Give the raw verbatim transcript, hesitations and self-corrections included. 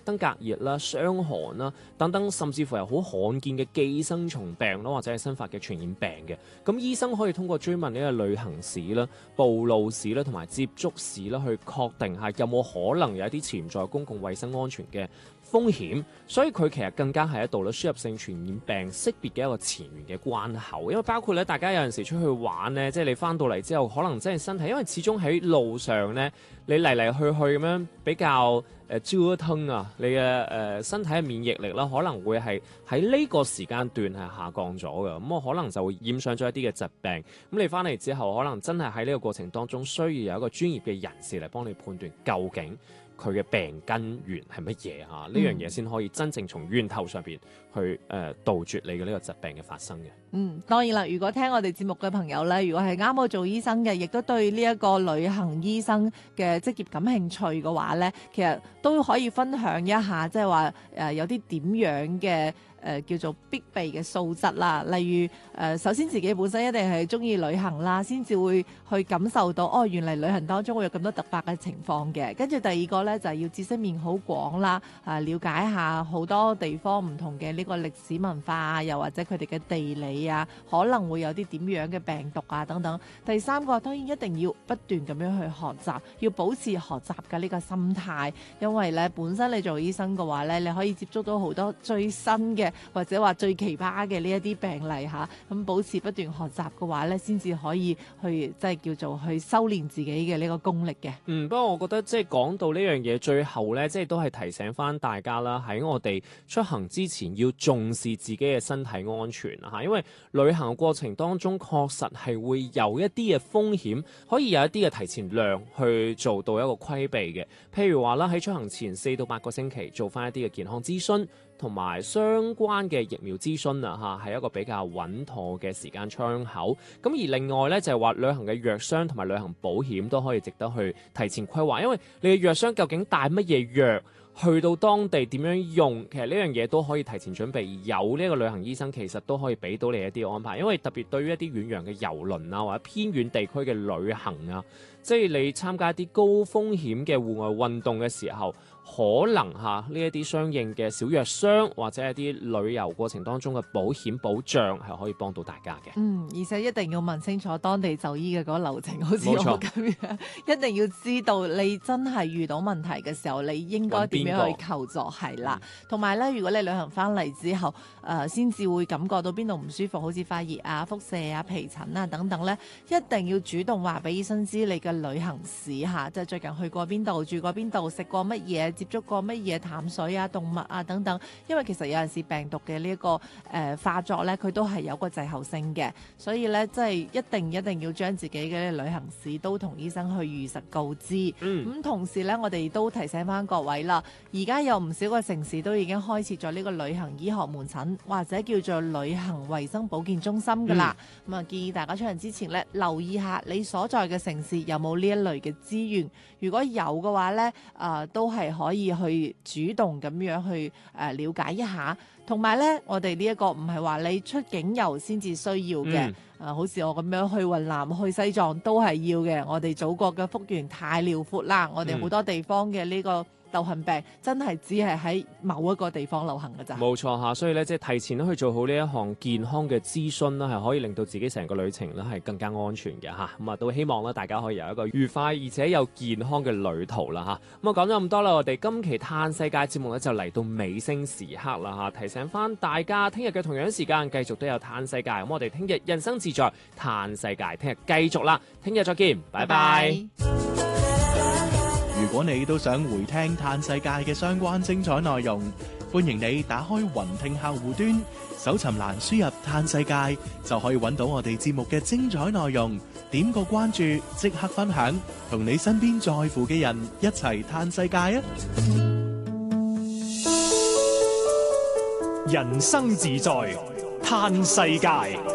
登革熱啦、傷寒啦等等，甚至乎係好罕見嘅寄生蟲病啦，或者係新發嘅傳染病嘅。咁醫生可以通過追問呢個旅行史啦、暴露史啦同埋接觸史啦，去確定下有冇可能有一啲潛在公共衛生安全嘅風險，所以佢其實更加係一道咧輸入性傳染病識別嘅一個前沿嘅關口。因為包括咧，大家有陣時出去玩咧，即係你翻到嚟之後，可能真係身體，因為始終喺路上咧，你嚟嚟去去咁樣比較誒折騰啊，你嘅誒、呃、身體嘅免疫力啦，可能會係喺呢個時間段係下降咗嘅，咁我可能就會染上咗一啲嘅疾病。咁你翻嚟之後，可能真係喺呢個過程當中，需要有一個專業嘅人士嚟幫你判斷究竟佢嘅病根源係乜嘢嚇？呢、嗯、樣嘢先可以真正從源頭上邊去誒、呃、杜絕你嘅呢個疾病嘅發生嘅。 嗯，當然啦，如果聽我哋節目嘅朋友咧，如果係啱好做醫生嘅，亦都對呢一個旅行醫生嘅職業感興趣嘅話咧，其實都可以分享一下，即係話誒有啲點樣嘅誒、呃、叫做必備嘅素質啦。例如誒、呃，首先自己本身一定係中意旅行啦，先至會去感受到哦，原嚟旅行當中會有咁多突發嘅情況嘅。跟住第二個咧就係、是、要知識面好廣啦，啊了解下好多地方唔同嘅呢個歷史文化啊，又或者佢哋嘅地理啊，可能會有啲點樣嘅病毒啊等等。第三個當然一定要不斷咁樣去學習，要保持學習嘅呢個心態，因為咧本身你做醫生嘅話咧，你可以接觸到好多最新嘅或者話最奇葩嘅呢一啲病例嚇，咁保持不斷學習嘅話咧，先至可以去即係叫做去修煉自己嘅呢個功力嘅。 嗯，不過我覺得即係講到呢樣嘢，最後咧即係都係提醒翻大家啦，喺我哋出行之前要重視自己嘅身體安全啊嚇，因為旅行嘅過程當中確實係會有一啲嘅風險，可以有一啲嘅提前量去做到一個規避嘅。譬如話啦，喺出行前四到八個星期做翻一啲嘅健康諮詢，同埋相關嘅疫苗諮詢啊嚇，係一個比較穩妥嘅時間窗口。咁而另外咧就係話旅行嘅藥箱同埋旅行保險都可以值得去提前規劃，因為你嘅藥箱究竟帶乜嘢藥，去到當地點樣用，其實呢樣嘢都可以提前準備。有呢個旅行醫生其實都可以俾到你一啲安排，因為特別對於一啲遠洋嘅郵輪啊，或者偏遠地區嘅旅行啊，即係你參加一啲高風險嘅戶外運動嘅時候，可能嚇呢一啲相應嘅小藥箱或者一啲旅遊過程當中嘅保險保障係可以幫到大家嘅。 嗯，而且一定要問清楚當地就醫嘅嗰個流程，好似我咁樣，一定要知道你真係遇到問題嘅時候，你應該點樣去求助係啦。同埋咧，如果你旅行翻嚟之後，誒先至會感覺到邊度唔舒服，好似發熱啊、腹瀉啊、皮疹啊等等咧，一定要主動話俾醫生知你嘅旅行史嚇，即係最近去過邊度、住過邊度、食過乜嘢、接觸過乜嘢淡水啊、動物啊等等。因為其實有陣時病毒嘅呢一個誒、呃、化作咧，佢都係有個滯後性嘅，所以咧即係一定一定要將自己嘅旅行史都同醫生去如實告知。咁、嗯、同時咧，我哋都提醒翻各位啦，而家有唔少個城市都已經開設咗呢個旅行醫學門診或者叫做旅行衛生保健中心噶啦。咁啊、嗯，建議大家出行之前咧，留意下你所在嘅城市有冇呢一類嘅資源。如果有嘅話咧，誒、呃、都係可以去主動咁樣去誒、呃、了解一下。同埋咧，我哋呢一個唔係話你出境遊先至需要嘅，誒、嗯呃、好似我咁樣去雲南、去西藏都係要嘅。我哋祖國嘅幅員太遼闊啦，我哋好多地方嘅呢、這個流行病真係只係喺某一個地方流行㗎咋。 冇錯嚇，所以咧即係提前去做好呢一項健康嘅諮詢啦，係可以令到自己成個旅程咧係更加安全嘅嚇。咁啊都希望咧大家可以有一個愉快而且又健康嘅旅途啦嚇。咁啊講咗咁多啦，我哋今期嘆世界節目咧就嚟到尾聲時刻啦嚇，提醒翻大家聽日嘅同樣時間繼續都有嘆世界。咁我哋聽日人生自在嘆世界，聽日繼續啦，聽日再見，拜拜。Bye bye。 如果你都想回聽嘆世界嘅相關精彩內容，歡迎你打開雲聽客戶端，搜尋欄輸入嘆世界，就可以揾到我哋節目嘅精彩內容。點個關注，即刻分享，同你身邊在乎嘅人一齊嘆世界啊！ 人生自在嘆世界。